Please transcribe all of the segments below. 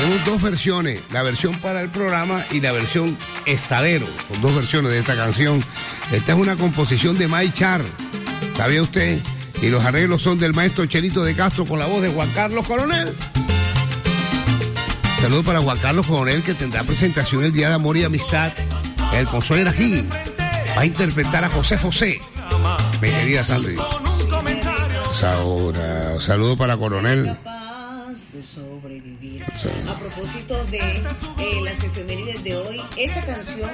Tenemos dos versiones, la versión para el programa y la versión estadero, con dos versiones de esta canción. Esta es una composición de May Char, ¿sabía usted? Y los arreglos son del maestro Chelito de Castro con la voz de Juan Carlos Coronel. Saludos para Juan Carlos Coronel, que tendrá presentación el Día de Amor y Amistad en el Consuelo Arají. Va a interpretar a José José, mi querida Sandy. Ahora, saludo para Coronel. De sobrevivir. Sí. A propósito de las efemérides de hoy, esa canción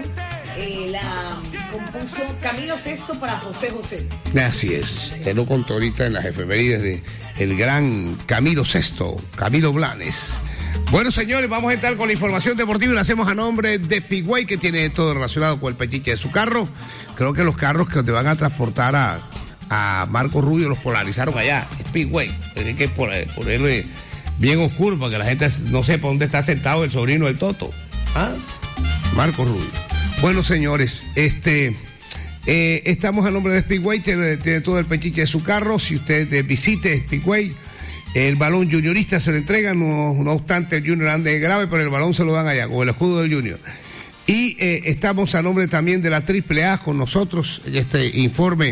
la compuso Camilo VI para José José. Así es, te lo contó ahorita en las efemérides de el gran Camilo VI, Camilo Blanes. Bueno, señores, vamos a entrar con la información deportiva y la hacemos a nombre de Speedway, que tiene todo relacionado con el pechiche de su carro. Creo que los carros que te van a transportar a Marco Rubio los polarizaron allá, Speedway. Hay que ponerle bien oscuro para que la gente no sepa dónde está sentado el sobrino del Toto. ¿Ah? Marco Rubio. Bueno, señores, estamos a nombre de Speedway, tiene todo el pechiche de su carro. Si usted visite Speedway, el balón juniorista se lo entregan, no obstante el junior ande grave, pero el balón se lo dan allá, con el escudo del junior. Y estamos a nombre también de la AAA con nosotros en este informe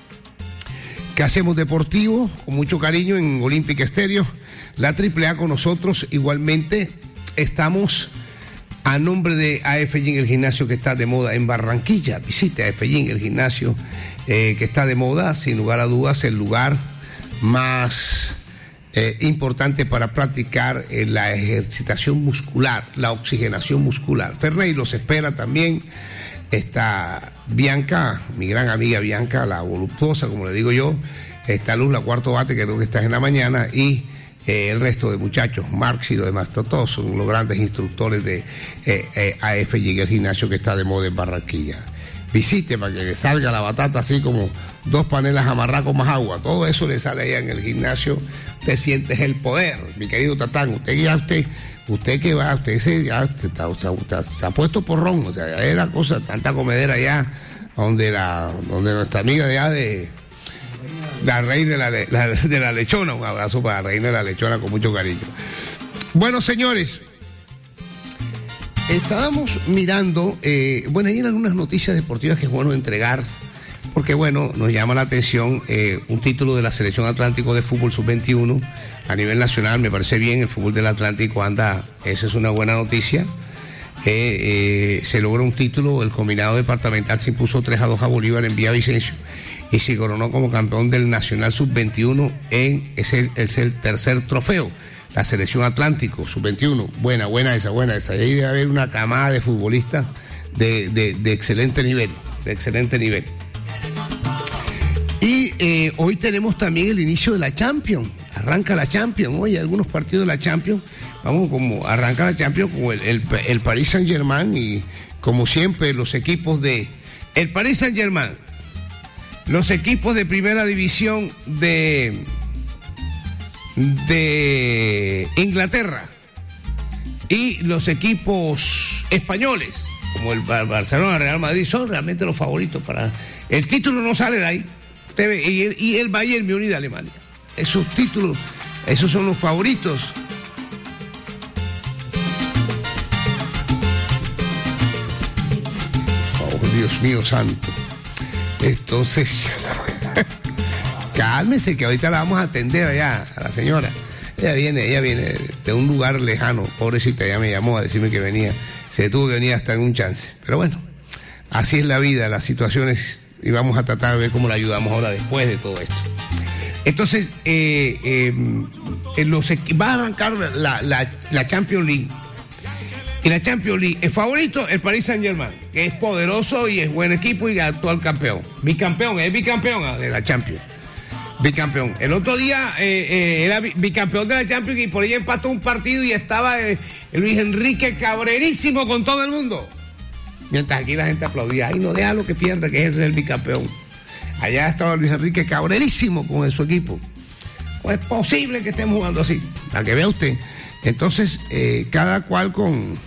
que hacemos deportivo, con mucho cariño en Olímpica Estéreo. La AAA con nosotros, igualmente estamos a nombre de AF Gym, el gimnasio que está de moda en Barranquilla. Visite AF Gym, el gimnasio que está de moda, sin lugar a dudas, el lugar más importante para practicar la ejercitación muscular, la oxigenación muscular. Ferrey los espera también. Está Bianca, mi gran amiga Bianca, la voluptuosa, como le digo yo. Está Luz, la cuarto bate, que creo que está en la mañana, y el resto de muchachos, Marx y los demás, todos son los grandes instructores de AFG, el gimnasio que está de moda en Barranquilla. Visite para que le salga la batata así como dos panelas amarradas con más agua. Todo eso le sale allá en el gimnasio. Usted siente el poder, mi querido Tatán. Usted que va, usted se ha puesto porrón. O sea, es la cosa, tanta comedera allá, donde nuestra amiga de allá de la reina de la lechona. Un abrazo para la reina de la lechona con mucho cariño. Bueno, señores, estábamos mirando, hay algunas noticias deportivas que es bueno entregar, porque nos llama la atención un título de la Selección Atlántico de Fútbol Sub-21 a nivel nacional. Me parece bien, el fútbol del Atlántico anda, esa es una buena noticia. Se logra un título, el combinado departamental se impuso 3-2 a Bolívar en Villavicencio y se coronó como campeón del Nacional Sub-21 es el tercer trofeo. La Selección Atlántico Sub-21, buena esa. Ahí debe haber una camada de futbolistas de excelente nivel, Y hoy tenemos también el inicio de la Champions. Arranca la Champions, hoy algunos partidos de la Champions. Arranca la Champions con el Paris Saint-Germain y como siempre los equipos de... El Paris Saint-Germain, los equipos de primera división de Inglaterra y los equipos españoles, como el Barcelona, Real Madrid, son realmente los favoritos para... El título no sale de ahí. Y el Bayern Múnich de Alemania. Esos títulos, esos son los favoritos. Oh, Dios mío santo. Entonces, cálmese que ahorita la vamos a atender allá a la señora. Ella viene de un lugar lejano, pobrecita, ella me llamó a decirme que venía. Se tuvo que venir hasta en un chance. Pero bueno, así es la vida, las situaciones, y vamos a tratar de ver cómo la ayudamos ahora después de todo esto. Entonces, va a arrancar la Champions League. Y la Champions League, el favorito, el Paris Saint-Germain, que es poderoso y es buen equipo y actual campeón. Bicampeón de la Champions. Bicampeón. El otro día era bicampeón de la Champions y por ahí empató un partido y estaba Luis Enrique cabrerísimo con todo el mundo. Mientras aquí la gente aplaudía. Ay, no, déjalo que pierda, que ese es el bicampeón. Allá estaba Luis Enrique cabrerísimo con su equipo. Pues es posible que estemos jugando así, para que vea usted. Entonces, cada cual con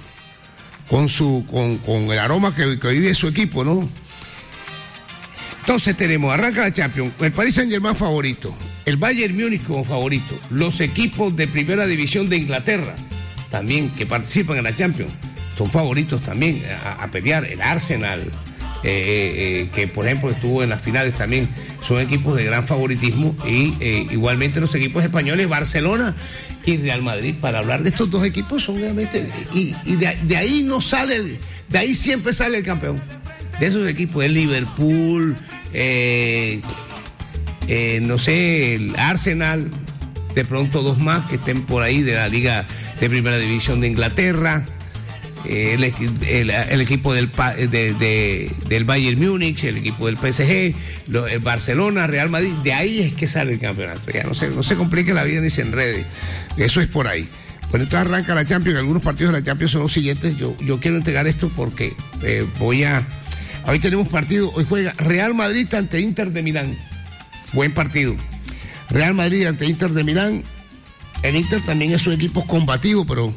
el aroma que vive su equipo, ¿no? Entonces arranca la Champions, el Paris Saint-Germain favorito, el Bayern Múnich como favorito, los equipos de primera división de Inglaterra, también que participan en la Champions son favoritos también a pelear. El Arsenal, que por ejemplo estuvo en las finales también, son equipos de gran favoritismo, y igualmente los equipos españoles, Barcelona y Real Madrid. Para hablar de estos dos equipos, obviamente, y de ahí no sale, de ahí siempre sale el campeón. De esos equipos, el Liverpool, no sé, el Arsenal, de pronto dos más que estén por ahí de la Liga de Primera División de Inglaterra, el equipo del Bayern Múnich, el equipo del PSG, el Barcelona, Real Madrid. De ahí es que sale el campeonato. Ya no se complique la vida ni se enrede. Eso es por ahí. Bueno, entonces arranca la Champions. Algunos partidos de la Champions son los siguientes. Yo quiero entregar esto porque hoy tenemos partido. Hoy juega Real Madrid ante Inter de Milán. Buen partido. Real Madrid ante Inter de Milán. El Inter también es un equipo combativo, pero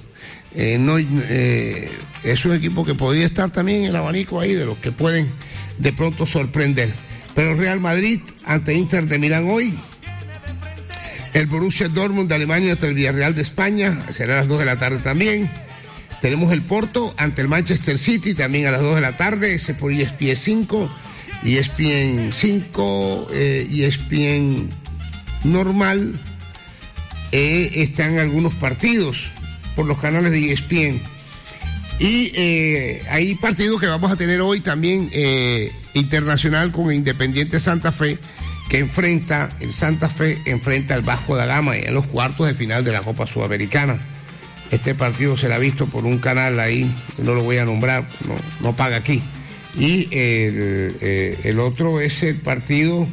es un equipo que podría estar también en el abanico ahí de los que pueden de pronto sorprender. Pero Real Madrid ante Inter de Milán hoy. El Borussia Dortmund de Alemania ante el Villarreal de España, será a las 2 de la tarde también. Tenemos el Porto ante el Manchester City, también a las 2 de la tarde, ese por ESPN 5, ESPN 5, ESPN normal. Están algunos partidos por los canales de ESPN. Y hay partidos que vamos a tener hoy también, internacional, con Independiente Santa Fe, que el Santa Fe enfrenta al Vasco da Gama en los cuartos de final de la Copa Sudamericana. Este partido será visto por un canal ahí, no lo voy a nombrar, no paga aquí. Y el otro es el partido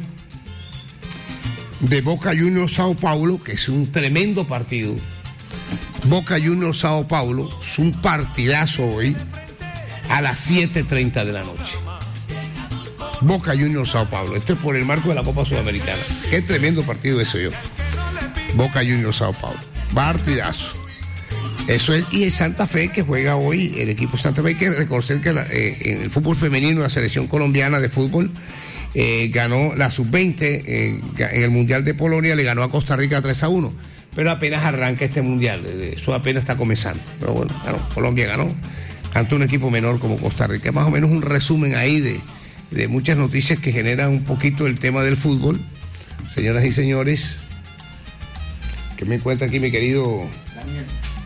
de Boca Juniors Sao Paulo, que es un tremendo partido. Boca Juniors Sao Paulo, es un partidazo hoy a las 7:30 de la noche. Boca Juniors Sao Paulo, esto es por el marco de la Copa Sudamericana. Qué tremendo partido eso yo. Boca Juniors Sao Paulo, partidazo. Eso es. Y el Santa Fe, que juega hoy, el equipo Santa Fe. Hay que reconocer que en el fútbol femenino, la selección colombiana de fútbol ganó la sub-20 en el Mundial de Polonia, le ganó a Costa Rica 3-1, pero apenas arranca este Mundial, eso apenas está comenzando. Pero bueno, Colombia ganó ante un equipo menor como Costa Rica. Más o menos un resumen ahí de muchas noticias que generan un poquito el tema del fútbol. Señoras y señores, ¿qué me cuenta aquí mi querido Daniel?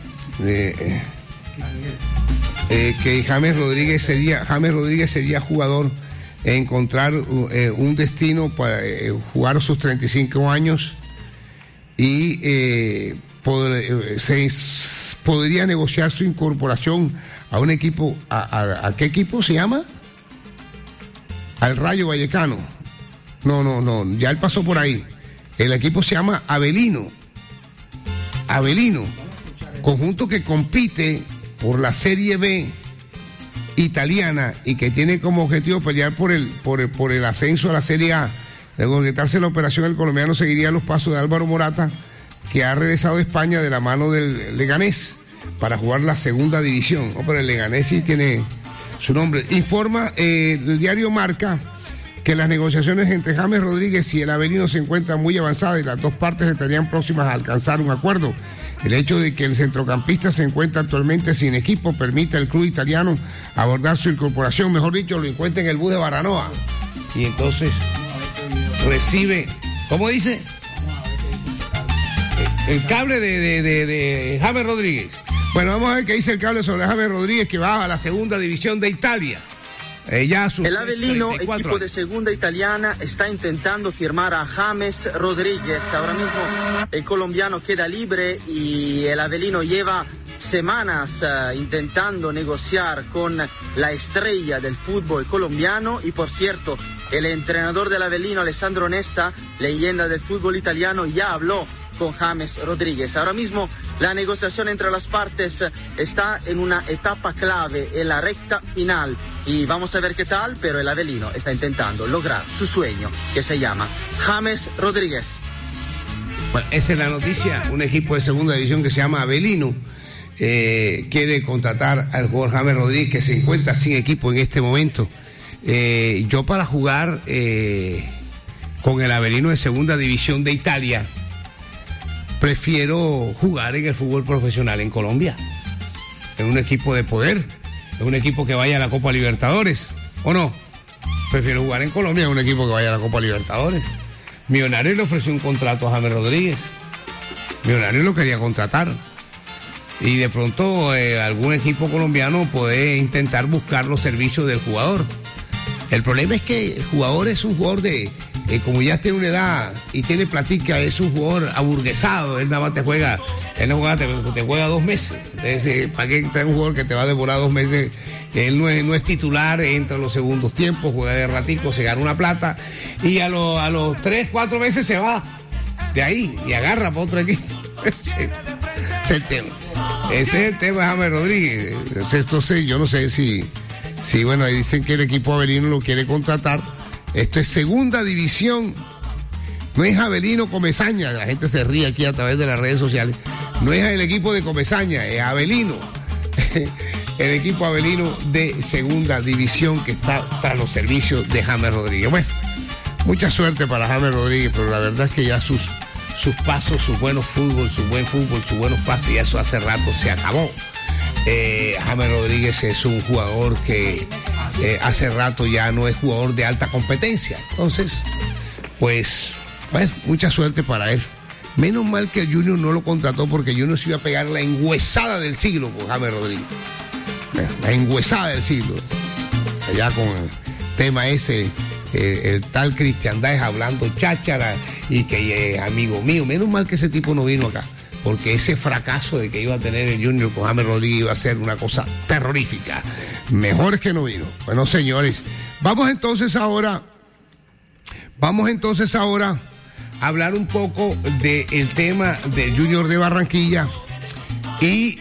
Que James Rodríguez sería jugador, encontrar un destino para jugar a sus 35 años y podría negociar su incorporación a un equipo. ¿A qué equipo se llama? Al Rayo Vallecano. No, ya él pasó por ahí. El equipo se llama Avelino, conjunto que compite por la Serie B italiana y que tiene como objetivo pelear por el ascenso a la Serie A. De concretarse la operación, el colombiano seguiría los pasos de Álvaro Morata, que ha regresado de España de la mano del Leganés para jugar la segunda división. Pero el Leganés sí tiene su nombre. Informa el diario Marca que las negociaciones entre James Rodríguez y el Avelino se encuentran muy avanzadas y las dos partes estarían próximas a alcanzar un acuerdo. El hecho de que el centrocampista se encuentra actualmente sin equipo permite al club italiano abordar su incorporación. Mejor dicho, lo encuentra en el bus de Baranoa. Y entonces recibe, ¿cómo dice? El cable de James Rodríguez. Bueno, vamos a ver qué dice el cable sobre James Rodríguez, que va a la segunda división de Italia. El Avelino, equipo de segunda italiana, está intentando firmar a James Rodríguez. Ahora mismo el colombiano queda libre y el Avelino lleva semanas intentando negociar con la estrella del fútbol colombiano. Y por cierto, el entrenador del Avelino, Alessandro Nesta, leyenda del fútbol italiano, ya habló con James Rodríguez. Ahora mismo la negociación entre las partes está en una etapa clave, en la recta final, y vamos a ver qué tal, pero el Avelino está intentando lograr su sueño, que se llama James Rodríguez. Bueno, esa es la noticia. Un equipo de segunda división que se llama Avelino quiere contratar al jugador James Rodríguez, que se encuentra sin equipo en este momento. Yo para jugar con el Avelino de segunda división de Italia, prefiero jugar en el fútbol profesional en Colombia. en un equipo de poder, en un equipo que vaya a la Copa Libertadores, ¿o no? Prefiero jugar en Colombia en un equipo que vaya a la Copa Libertadores. Millonarios le ofreció un contrato a James Rodríguez. Millonarios lo quería contratar. Y de pronto algún equipo colombiano puede intentar buscar los servicios del jugador. El problema es que el jugador es un jugador como ya tiene una edad y tiene platica, es un jugador aburguesado. Él nada más te juega 2 meses. Entonces, ¿para qué traer un jugador que te va a devorar 2 meses? Él no es titular, entra en los segundos tiempos, juega de ratico, se gana una plata y a los 3, 4 meses se va de ahí y agarra para otro equipo. Ese es el tema. Ese es el tema de James Rodríguez. Entonces, yo no sé si bueno, ahí dicen que el equipo Avelino lo quiere contratar. Esto es segunda división. No es Avelino Comesaña, la gente se ríe aquí a través de las redes sociales. No es el equipo de Comesaña, es Avelino. El equipo Avelino de segunda división que está tras los servicios de James Rodríguez. Bueno, mucha suerte para James Rodríguez, pero la verdad es que ya sus pasos, su buen fútbol, sus buenos pases, ya eso hace rato se acabó. James Rodríguez es un jugador que hace rato ya no es jugador de alta competencia. Entonces, pues, bueno, mucha suerte para él. Menos mal que el Junior no lo contrató, porque Junior se iba a pegar la engüesada del siglo con James Rodríguez. La engüesada del siglo. Allá con el tema ese, el tal Cristian Dáez hablando cháchara y que amigo mío. Menos mal que ese tipo no vino acá, porque ese fracaso de que iba a tener el Junior con James Rodríguez iba a ser una cosa terrorífica. Mejor es que no vino. Bueno, señores, vamos entonces ahora a hablar un poco del tema del Junior de Barranquilla y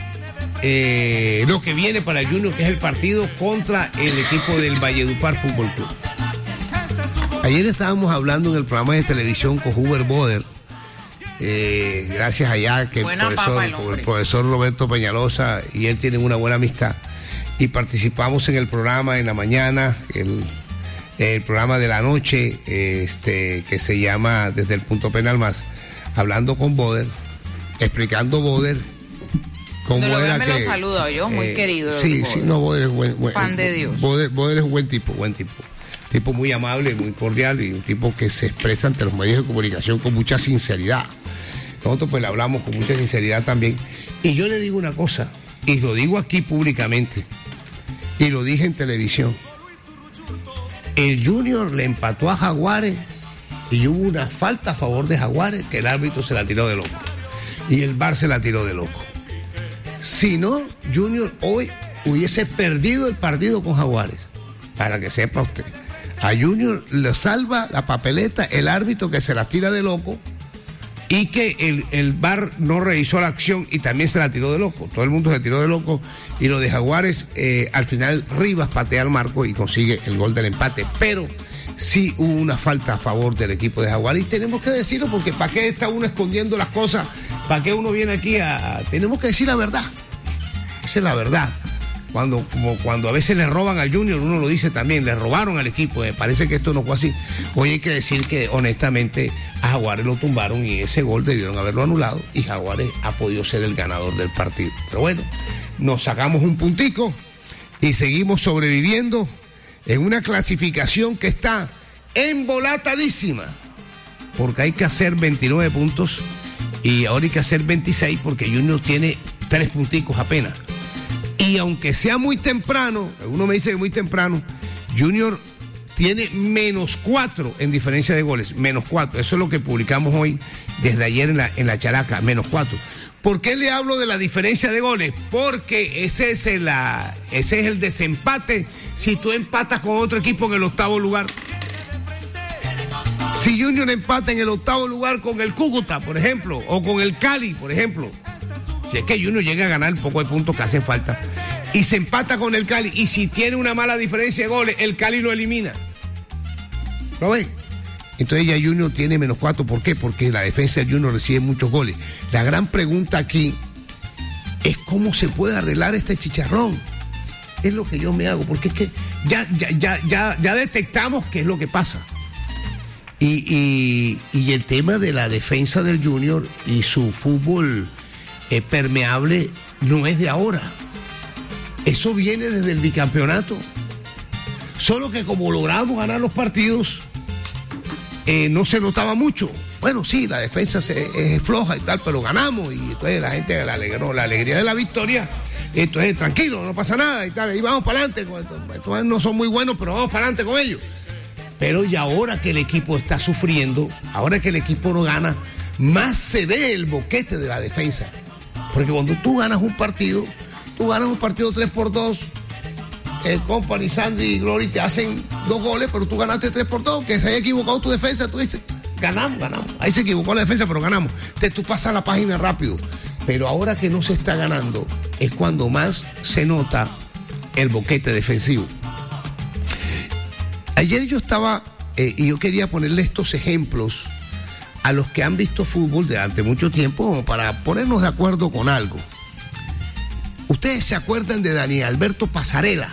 lo que viene para el Junior, que es el partido contra el equipo del Valledupar Fútbol Club. Ayer estábamos hablando en el programa de televisión con Hubert Boder, gracias allá que el profesor Roberto Peñalosa y él tienen una buena amistad, y participamos en el programa en la mañana, el programa de la noche, que se llama Desde el Punto Penal Más, hablando con Boder, explicando Boder cómo era que... me lo saludo yo, muy querido. Sí, no, Boder es buen pan de Dios. Boder es un buen tipo. Tipo muy amable, muy cordial, y un tipo que se expresa ante los medios de comunicación con mucha sinceridad. Nosotros pues le hablamos con mucha sinceridad también. Y yo le digo una cosa, y lo digo aquí públicamente, y lo dije en televisión. El Junior le empató a Jaguares y hubo una falta a favor de Jaguares que el árbitro se la tiró de loco. Y el VAR se la tiró de loco. Si no, Junior hoy hubiese perdido el partido con Jaguares. Para que sepa usted. A Junior le salva la papeleta el árbitro que se la tira de loco y que el VAR no revisó la acción y también se la tiró de loco. Todo el mundo se tiró de loco, y lo de Jaguares, al final Rivas patea al marco y consigue el gol del empate. Pero sí hubo una falta a favor del equipo de Jaguares, y tenemos que decirlo, porque ¿para qué está uno escondiendo las cosas? ¿Para qué uno viene aquí tenemos que decir la verdad? Esa es la verdad. Cuando a veces le roban al Junior, uno lo dice también, le robaron al equipo. Me parece que esto no fue así. Hoy hay que decir que honestamente a Jaguares lo tumbaron, y ese gol debieron haberlo anulado, y Jaguares ha podido ser el ganador del partido. Pero bueno, nos sacamos un puntico y seguimos sobreviviendo en una clasificación que está embolatadísima, porque hay que hacer 29 puntos y ahora hay que hacer 26, porque Junior tiene 3 punticos apenas. Y aunque sea muy temprano, alguno me dice que muy temprano, Junior tiene -4 en diferencia de goles, -4. Eso es lo que publicamos hoy, desde ayer en la Chalaca, -4. ¿Por qué le hablo de la diferencia de goles? Porque ese es el desempate si tú empatas con otro equipo en el 8º lugar. Si Junior empata en el 8º lugar con el Cúcuta, por ejemplo, o con el Cali, por ejemplo, si es que Junior llega a ganar el poco de puntos que hacen falta, y se empata con el Cali, y si tiene una mala diferencia de goles, el Cali lo elimina. ¿Lo ves? Entonces ya Junior tiene -4. ¿Por qué? Porque la defensa de Junior recibe muchos goles. La gran pregunta aquí es cómo se puede arreglar este chicharrón. Es lo que yo me hago, porque es que ya detectamos qué es lo que pasa. Y el tema de la defensa del Junior y su fútbol permeable no es de ahora. Eso viene desde el bicampeonato. Solo que como logramos ganar los partidos, no se notaba mucho. Bueno, sí, la defensa es floja y tal, pero ganamos. Y entonces la gente la alegría de la victoria. Entonces, tranquilo, no pasa nada y tal. Ahí vamos para adelante. Estos no son muy buenos, pero vamos para adelante con ellos. Pero ya ahora que el equipo está sufriendo, ahora que el equipo no gana, más se ve el boquete de la defensa. Porque cuando tú ganas un partido 3-2, Company, Sandy y Glory te hacen 2 goles, pero tú ganaste 3-2, que se haya equivocado tu defensa, tú dices, ganamos. Ahí se equivocó la defensa, pero ganamos. Entonces tú pasas la página rápido. Pero ahora que no se está ganando, es cuando más se nota el boquete defensivo. Ayer yo estaba, y yo quería ponerle estos ejemplos a los que han visto fútbol durante mucho tiempo, como para ponernos de acuerdo con algo. Ustedes se acuerdan de Daniel Alberto Pasarela.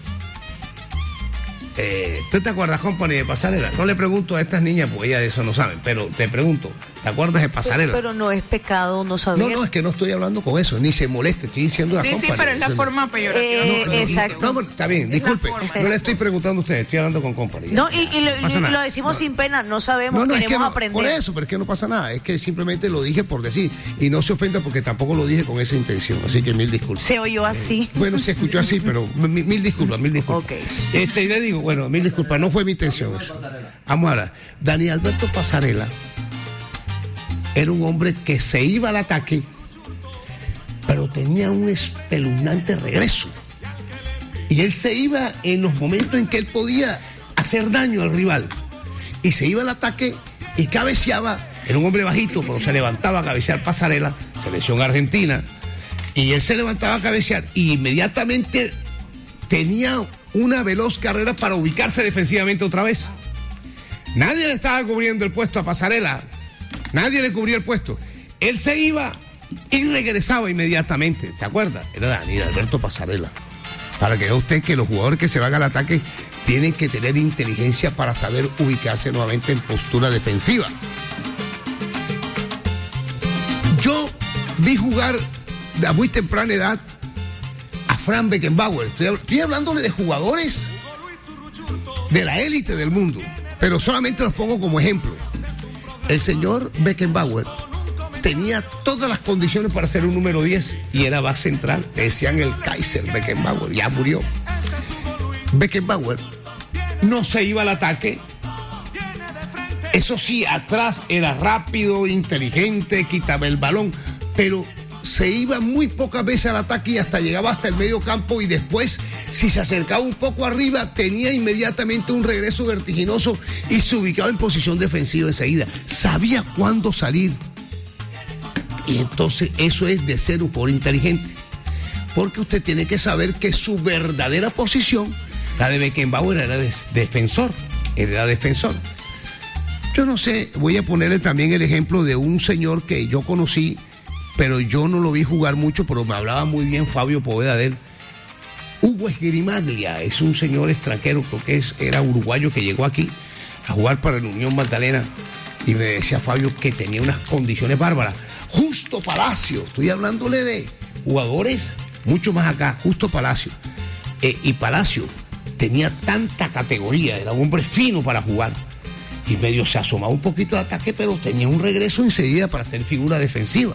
¿Tú te acuerdas, Company, de Pasarela? No le pregunto a estas niñas porque ellas de eso no saben, pero te pregunto, ¿te acuerdas de Pasarela? Pero no es pecado no saber. No, es que no estoy hablando con eso, ni se moleste, estoy diciendo la Company. Sí, pero es la forma peyorativa. Exacto. No, está bien, disculpe, no le estoy preguntando a ustedes, estoy hablando con Company. No, y lo decimos sin pena, no sabemos, queremos aprender. Por eso, pero es que no pasa nada, es que simplemente lo dije por decir, y no se ofenda porque tampoco lo dije con esa intención, así que mil disculpas. Se oyó así. Bueno, se escuchó así, pero mil disculpas. Okay. Y le digo, bueno, mil disculpas, no fue mi intención eso. Vamos a hablar. Daniel Alberto Pasarela era un hombre que se iba al ataque, pero tenía un espeluznante regreso. Y él se iba en los momentos en que él podía hacer daño al rival. Y se iba al ataque y cabeceaba. Era un hombre bajito, pero se levantaba a cabecear. Pasarela, selección argentina. Y él se levantaba a cabecear y inmediatamente tenía una veloz carrera para ubicarse defensivamente otra vez. Nadie le estaba cubriendo el puesto a Pasarela. Nadie le cubría el puesto. Él se iba y regresaba inmediatamente. ¿Se acuerda? Era Daniel Alberto Pasarela. Para que vea usted que los jugadores que se van al ataque tienen que tener inteligencia para saber ubicarse nuevamente en postura defensiva. Yo vi jugar a muy temprana edad a Franz Beckenbauer. Estoy hablándole de jugadores de la élite del mundo, pero solamente los pongo como ejemplo. El señor Beckenbauer tenía todas las condiciones para ser un número 10 y era base central. Le decían el Kaiser Beckenbauer, ya murió. Beckenbauer no se iba al ataque. Eso sí, atrás era rápido, inteligente, quitaba el balón, pero se iba muy pocas veces al ataque y hasta llegaba hasta el medio campo, y después, si se acercaba un poco arriba, tenía inmediatamente un regreso vertiginoso y se ubicaba en posición defensiva enseguida. Sabía cuándo salir. Y entonces eso es de ser un jugador inteligente. Porque usted tiene que saber que su verdadera posición, la de Beckenbauer, era defensor. Era defensor. Yo no sé, voy a ponerle también el ejemplo de un señor que yo conocí, pero yo no lo vi jugar mucho, pero me hablaba muy bien Fabio Poveda de él. Hugo Esgrimaglia es un señor extranjero, creo que era uruguayo, que llegó aquí a jugar para la Unión Magdalena, y me decía Fabio que tenía unas condiciones bárbaras. Justo Palacio, estoy hablándole de jugadores mucho más acá, Justo Palacio. Y Palacio tenía tanta categoría, era un hombre fino para jugar. Y medio se asomaba un poquito de ataque, pero tenía un regreso enseguida para ser figura defensiva.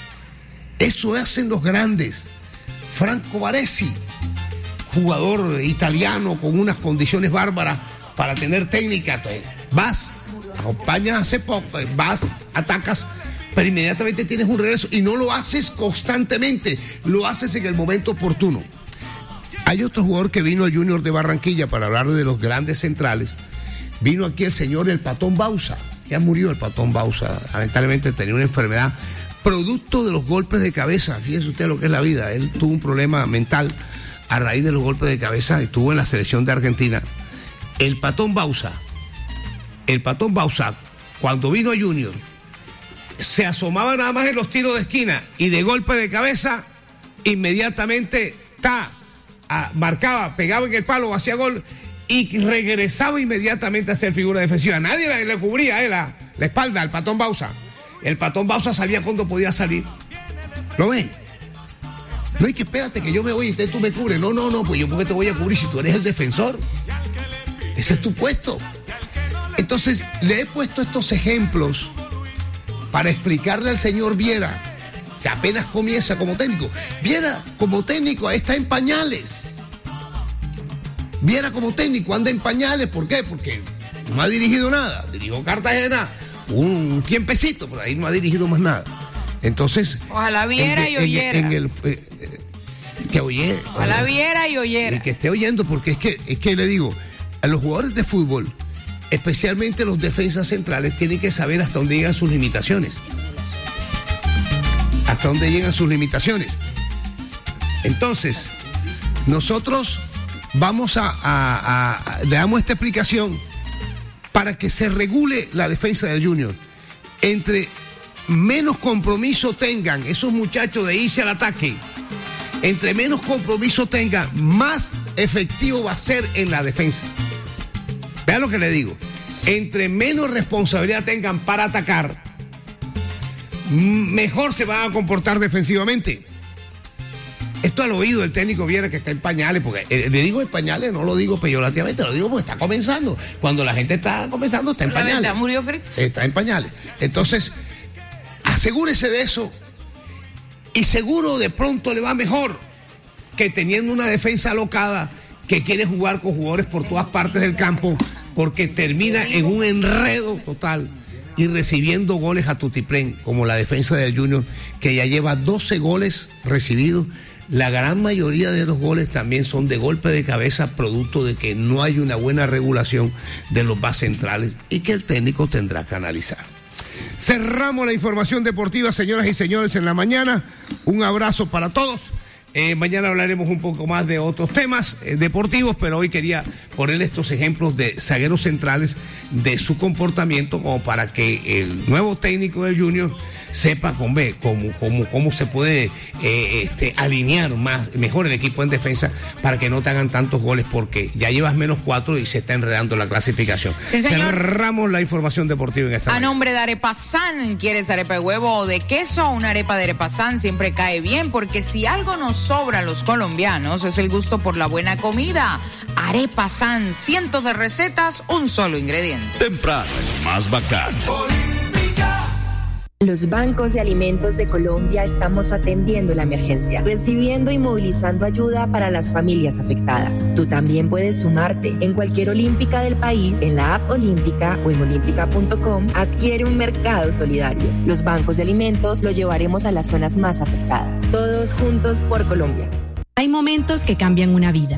Eso hacen los grandes. Franco Baresi, jugador italiano con unas condiciones bárbaras para tener técnica. Entonces, vas, acompañas hace poco, vas, atacas, pero inmediatamente tienes un regreso y no lo haces constantemente, lo haces en el momento oportuno. Hay otro jugador que vino al Junior de Barranquilla para hablar de los grandes centrales. Vino aquí el señor El Patón Bausa. Ya murió el Patón Bausa. Lamentablemente tenía una enfermedad producto de los golpes de cabeza. Fíjese usted lo que es la vida. Él tuvo un problema mental a raíz de los golpes de cabeza y estuvo en la selección de Argentina. El Patón Bausa, cuando vino a Junior, se asomaba nada más en los tiros de esquina y de golpe de cabeza, inmediatamente marcaba, pegaba en el palo, hacía gol y regresaba inmediatamente a ser figura defensiva. Nadie le cubría la espalda al Patón Bausa. El Patón Bausa sabía cuándo podía salir. ¿Lo ven? No hay que espérate que yo me voy y tú me cubres. No, pues yo porque te voy a cubrir si tú eres el defensor. Ese es tu puesto. Entonces, le he puesto estos ejemplos para explicarle al señor Viera, que apenas comienza como técnico. Viera como técnico está en pañales. Viera como técnico anda en pañales. ¿Por qué? Porque no ha dirigido nada. Dirigió Cartagena un tiempecito, pero ahí no ha dirigido más nada. Entonces, ojalá viera y oyera. Que oyera. Ojalá viera y oyera. Y que esté oyendo, porque es que le digo, a los jugadores de fútbol, especialmente los defensas centrales, tienen que saber hasta dónde llegan sus limitaciones. Hasta dónde llegan sus limitaciones. Entonces, nosotros vamos le damos esta explicación para que se regule la defensa del Junior. Entre menos compromiso tengan esos muchachos de irse al ataque, entre menos compromiso tengan, más efectivo va a ser en la defensa. Vean lo que le digo. Entre menos responsabilidad tengan para atacar, mejor se van a comportar defensivamente. Esto al oído del técnico Viera, que está en pañales, porque le digo en pañales, no lo digo peyorativamente, lo digo porque está comenzando. Cuando la gente está comenzando, está en pañales. ¿La murió Cristo? Está en pañales. Entonces, asegúrese de eso y seguro de pronto le va mejor que teniendo una defensa alocada que quiere jugar con jugadores por todas partes del campo, porque termina en un enredo total y recibiendo goles a tutiplén, como la defensa del Junior, que ya lleva 12 goles recibidos. La gran mayoría de los goles también son de golpe de cabeza, producto de que no hay una buena regulación de los backs centrales y que el técnico tendrá que analizar. Cerramos la información deportiva, señoras y señores, en la mañana. Un abrazo para todos. Mañana hablaremos un poco más de otros temas deportivos, pero hoy quería poner estos ejemplos de zagueros centrales, de su comportamiento, como para que el nuevo técnico del Junior sepa cómo se puede alinear mejor el equipo en defensa para que no te hagan tantos goles, porque ya llevas -4 y se está enredando la clasificación. Sí, señor. Cerramos la información deportiva en esta mañana. Nombre de Arepa San, ¿quieres arepa de huevo o de queso? Una arepa de Arepa San siempre cae bien, porque si algo nos sobra a los colombianos es el gusto por la buena comida. Arepa San, cientos de recetas, un solo ingrediente. Temprano es más bacán. Los bancos de alimentos de Colombia estamos atendiendo la emergencia, recibiendo y movilizando ayuda para las familias afectadas. Tú también puedes sumarte. En cualquier olímpica del país, en la app Olímpica o en olímpica.com, adquiere un mercado solidario. Los bancos de alimentos lo llevaremos a las zonas más afectadas. Todos juntos por Colombia. Hay momentos que cambian una vida.